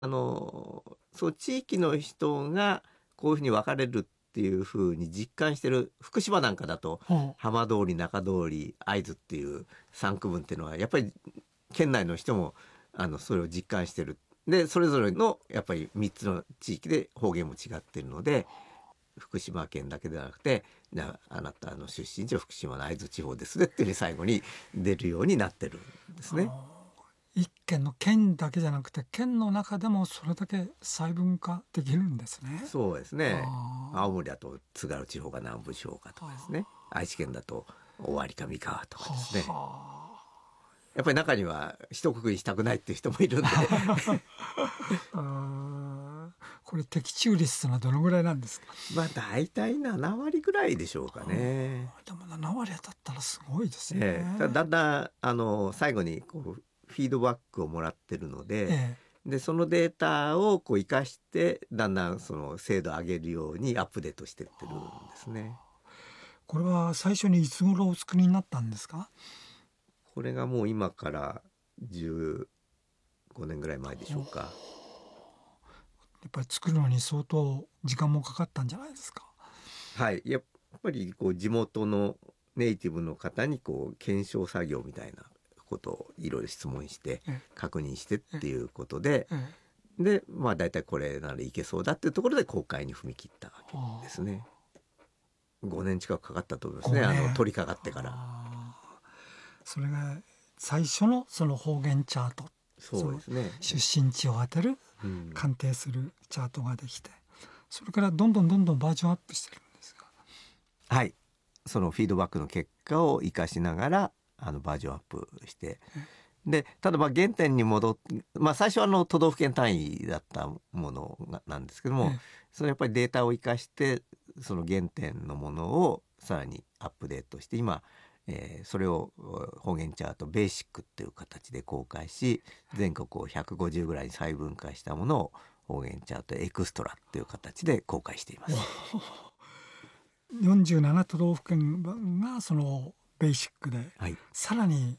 そう地域の人がこういうふうに分かれるっていうふうに実感してる。福島なんかだと浜通り、中通り、会津っていう3区分っていうのはやっぱり県内の人もそれを実感してる。でそれぞれのやっぱり3つの地域で方言も違ってるので、福島県だけではなくてあなたの出身地は福島の会津地方ですねっていうふうに最後に出るようになってるんですね。 一県の県だけじゃなくて県の中でもそれだけ細分化できるんですね。 そうですね。青森だと津軽地方か南部地方かとかですね。愛知県だと尾張か三河とかですね。やっぱり中には一括りしたくないっていう人もいるんでこれ的中率はどのぐらいなんですか？ 大体7割ぐらいでしょうかね。 でも7割当たったらすごいですね。 だんだん最後にこうフィードバックをもらってるので、でそのデータをこう生かしてだんだんその精度を上げるようにアップデートしてってるんですね。 これは最初にいつ頃お作りになったんですか？ これがもう今から15年ぐらい前でしょうか。 やっぱり作るのに相当時間もかかったんじゃないですか？ はい、やっぱりこう地元のネイティブの方にこう検証作業みたいなことをいろいろ質問して確認してっていうことで、でだいたいこれならいけそうだっていうところで公開に踏み切ったわけですね。5年近くかかったと思いますね。取り掛かってから。 それが最初のその方言チャート、 そうですね、 出身地を当てる、鑑定するチャートができて、それからどんどんバージョンアップしてるんですが、 はい、そのフィードバックの結果を生かしながらバージョンアップして、でただ原点に戻って、最初は都道府県単位だったものなんですけども、そのやっぱりデータを生かしてその原点のものをさらにアップデートして今、それを方言チャートベーシックっていう形で公開し、全国を150ぐらいに細分化したものを方言チャートエクストラっていう形で公開しています。 47都道府県がそのベーシックで、さらに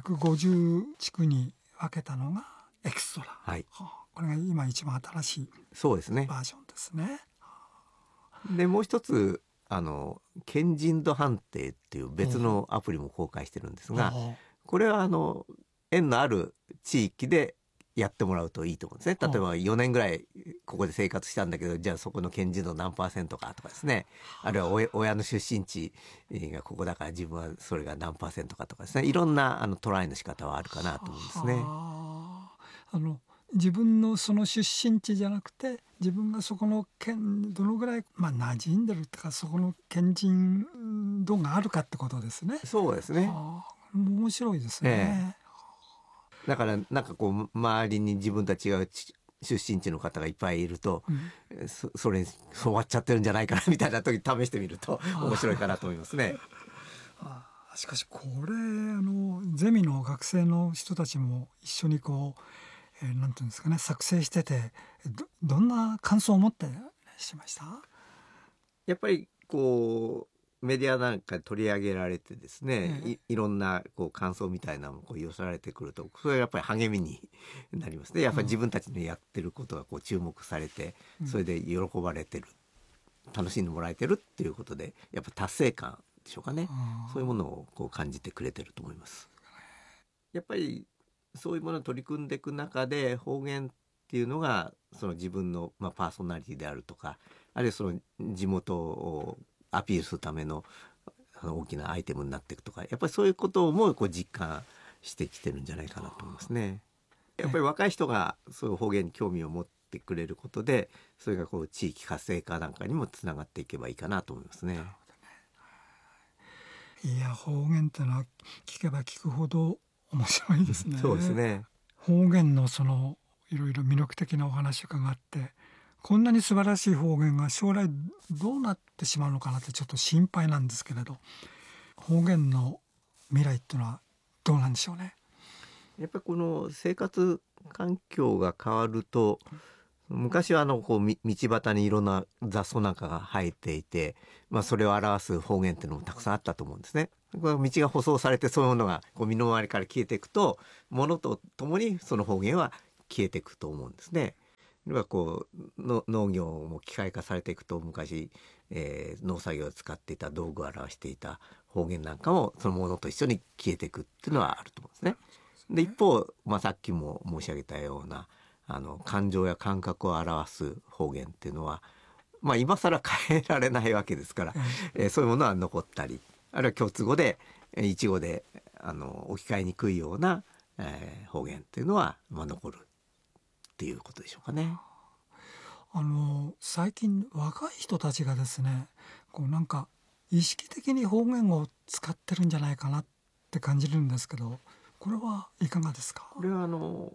150地区に分けたのがエクストラ、これが今一番新しいバージョンですね。 でもう一つ県人度判定っていう別のアプリも公開してるんですが、これは縁のある地域でやってもらうといいと思うんですね。例えば4年ぐらいここで生活したんだけど、じゃあそこの県人度何%かとかですね、あるいは親の出身地がここだから自分はそれが何%かとかですね、いろんなトライの仕方はあるかなと思うんですね。 自分のその出身地じゃなくて、自分がそこの県どのぐらい馴染んでるってか、そこの県人度があるかってことですね。 そうですね。 面白いですね。 だからなんかこう周りに自分たちが出身地の方がいっぱいいると、それに終わっちゃってるんじゃないかなみたいな時に試してみると面白いかなと思いますね。 しかしこれゼミの学生の人たちも一緒にこう、なんていうんですかね、作成してて どんな感想を持ってしました？ やっぱりこうメディアなんか取り上げられてですね、いろんなこう感想みたいなのも寄せられてくると、それはやっぱり励みになりますね。やっぱり自分たちのやってることがこう注目されて、それで喜ばれてる、楽しんでもらえてるっていうことで、やっぱ達成感でしょうかね。そういうものをこう感じてくれてると思います。やっぱりそういうものを取り組んでいく中で、方言っていうのがその自分のパーソナリティであるとか、あるいはその地元をアピールするための大きなアイテムになっていくとか、やっぱりそういうこともこう実感してきてるんじゃないかなと思いますね。やっぱり若い人がそういう方言に興味を持ってくれることで、それがこう地域活性化なんかにもつながっていけばいいかなと思いますね。 いや、方言ってのは聞けば聞くほど面白いですね。 そうですね。 方言のそのいろいろ魅力的なお話を伺って、こんなに素晴らしい方言が将来どうなってしまうのかなってちょっと心配なんですけれど、方言の未来っていうのはどうなんでしょうね。 やっぱりこの生活環境が変わると、昔はこう道端にいろんな雑草なんかが生えていて、それを表す方言っていうのもたくさんあったと思うんですね。これ道が舗装されて、そういうものがこう身の回りから消えていくと、ものとともにその方言は消えていくと思うんですね。 はこうの農業も機械化されていくと昔、農作業を使っていた道具を表していた方言なんかもそのものと一緒に消えていくっていうのはあると思うんですね。で一方、さっきも申し上げたような感情や感覚を表す方言っていうのは、今更変えられないわけですから、そういうものは残ったり、あるいは共通語で一語で置き換えにくいような、方言っていうのは、残るっていうことでしょうかね。 最近若い人たちがですね、こうなんか意識的に方言を使ってるんじゃないかなって感じるんですけど、これはいかがですか？ これは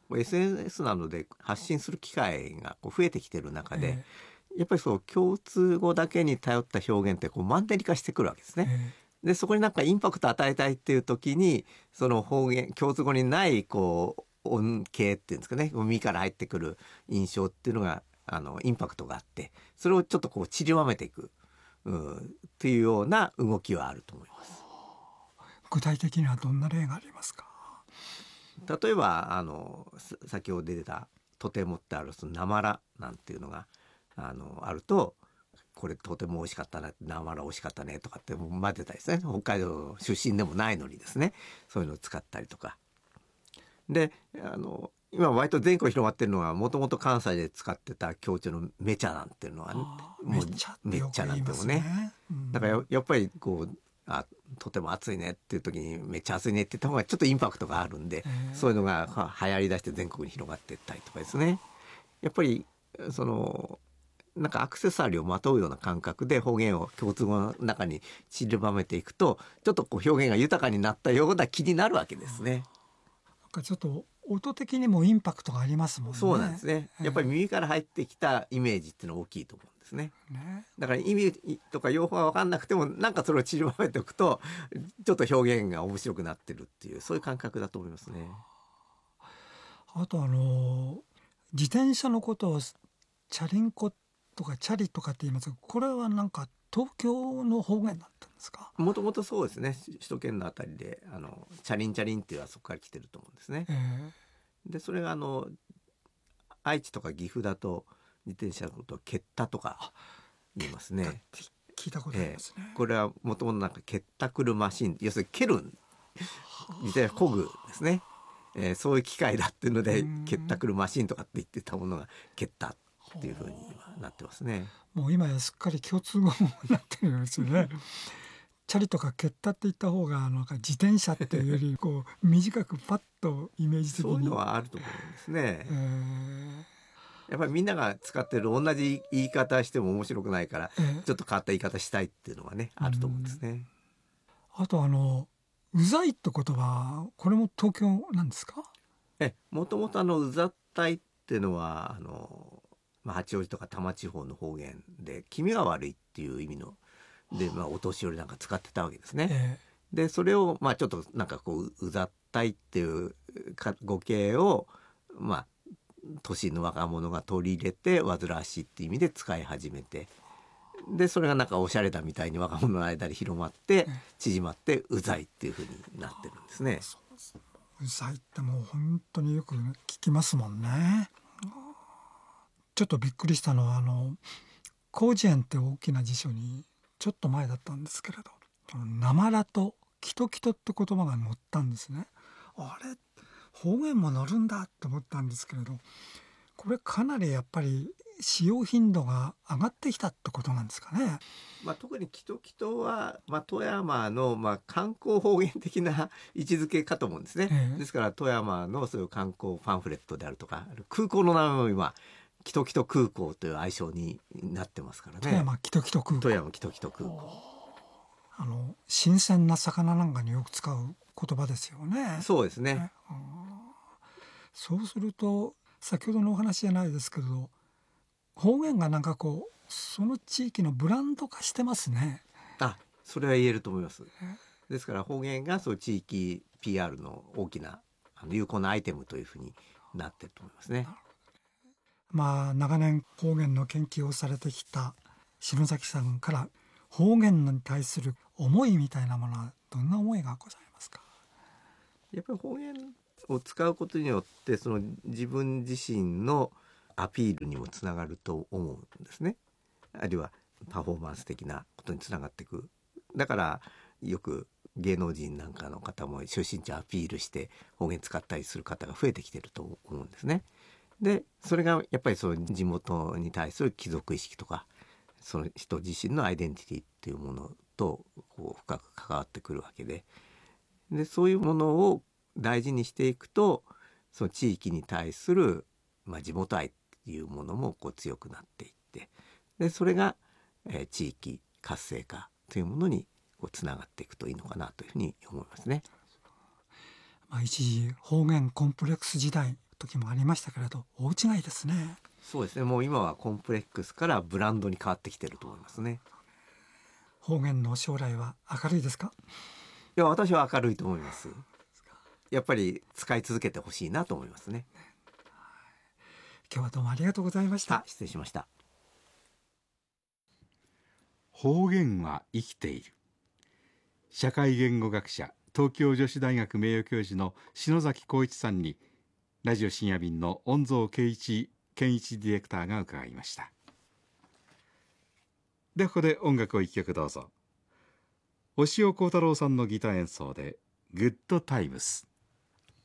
SNS などで発信する機会がこう増えてきてる中で、やっぱりそう共通語だけに頼った表現ってこうマンネリ化してくるわけですね。でそこになんかインパクト与えたいっていう時に、その方言共通語にないこう音形っていうんですかね、耳から入ってくる印象っていうのがインパクトがあって、それをちょっとこう散りばめていくっていうような動きはあると思います。 具体的にはどんな例がありますか？ 例えば先ほど出てたとてもってあるそのなまらなんていうのがあると、これとても美味しかったな、なまら美味しかったねとかって混ぜたりですね、北海道出身でもないのにですね、そういうのを使ったりとかで、今割と全国広まってるのは、もともと関西で使ってた強調のめちゃなんていうのは、もうめっちゃなんてもね、だからやっぱりこうとても暑いねっていう時にめっちゃ暑いねって言った方がちょっとインパクトがあるんで、そういうのが流行りだして全国に広がっていったりとかですね、やっぱりそのなんかアクセサリーをまとうような感覚で方言を共通語の中に散りばめていくと、ちょっとこう表現が豊かになったような気になるわけですね。 なんかちょっと音的にもインパクトがありますもんね。 そうなんですね。やっぱり耳から入ってきたイメージっていうのは大きいと思うんですね。だから意味とか用法が分かんなくても、なんかそれを散りばめておくとちょっと表現が面白くなってるっていう、そういう感覚だと思いますね。 あと自転車のことをチャリンコとかチャリとかって言いますが、これはなんか東京の方言だったんですか？ もともとそうですね、首都圏のあたりでチャリンチャリンっていうのはそこから来てると思うんですね。でそれが愛知とか岐阜だと自転車のことを蹴ったとか言いますね。 聞いたことありますね。 これはもともとなんか蹴ったくるマシン、要するに蹴る自転車漕ぐですね、そういう機械だっていうので蹴ったくるマシンとかって言ってたものが蹴ったっていう風になってますね。 もう今やすっかり共通語になってるんですよね。チャリとか蹴ったって言った方がなんか自転車っていうよりこう短くパッとイメージ的にそういうのはあると思うんですね。やっぱりみんなが使ってる同じ言い方しても面白くないから、ちょっと変わった言い方したいっていうのはね、あると思うんですね。 あとうざいって言葉、これも東京なんですか？ もともとうざったいっていうのは八王子とか多摩地方の方言で気味が悪いっていう意味ので、お年寄りなんか使ってたわけですね。でそれをちょっとなんかこうざったいっていう語形を都心の若者が取り入れて煩わしいっていう意味で使い始めて、でそれがなんかおしゃれだみたいに若者の間で広まって縮まってうざいっていう風になってるんですね。 うざいってもう本当によく聞きますもんね。ちょっとびっくりしたのは広辞苑って大きな辞書にちょっと前だったんですけれど、なまらとキトキトって言葉が載ったんですね。あれ方言も載るんだと思ったんですけれど、これかなりやっぱり使用頻度が上がってきたってことなんですかね。 特にキトキトは、富山の、観光方言的な位置づけかと思うんですね。ですから富山のそういう観光パンフレットであるとか、空港の名前も今キトキト空港という愛称になってますからね。 富山キトキト空港。 富山キトキト空港。 新鮮な魚なんかによく使う言葉ですよね。 そうですね。 そうすると先ほどのお話じゃないですけど、方言がなんかこうその地域のブランド化してますね。 それは言えると思います。ですから方言がそう地域 PR の大きな有効なアイテムというふうになってると思いますね。 長年方言の研究をされてきた篠崎さんから方言に対する思いみたいなものはどんな思いがございますか？ やっぱり方言を使うことによってその自分自身のアピールにもつながると思うんですね。あるいはパフォーマンス的なことにつながっていく。だからよく芸能人なんかの方も出身地をアピールして方言使ったりする方が増えてきてると思うんですね。でそれがやっぱりその地元に対する帰属意識とかその人自身のアイデンティティっていうものとこう深く関わってくるわけで、そういうものを大事にしていくとその地域に対する、地元愛っていうものもこう強くなっていって、でそれが、地域活性化というものにこうつながっていくといいのかなというふうに思いますね。 一時方言コンプレックス時代時もありましたけれど、大違いですね。 そうですね。もう今はコンプレックスからブランドに変わってきてると思いますね。 方言の将来は明るいですか？ いや、私は明るいと思います。やっぱり使い続けてほしいなと思いますね。 今日はどうもありがとうございました。 失礼しました。 方言は生きている。社会言語学者、東京女子大学名誉教授の篠崎浩一さんにラジオ深夜便の恩蔵健一ディレクターが伺いました。ではここで音楽を一曲どうぞ。押尾幸太郎さんのギター演奏でグッドタイムス。